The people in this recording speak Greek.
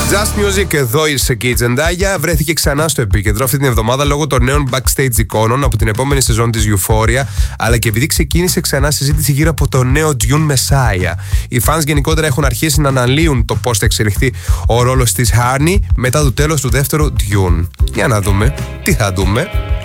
Just Music, εδώ είσαι και η Τζεντάγια. Βρέθηκε ξανά στο επίκεντρο αυτή την εβδομάδα λόγω των νέων backstage εικόνων από την επόμενη σεζόν της Euphoria, αλλά και επειδή ξεκίνησε ξανά συζήτηση γύρω από το νέο Dune Messiah. Οι fans γενικότερα έχουν αρχίσει να αναλύουν το πώς θα εξελιχθεί ο ρόλος της Honey μετά το τέλος του δεύτερου Dune. Για να δούμε τι θα δούμε.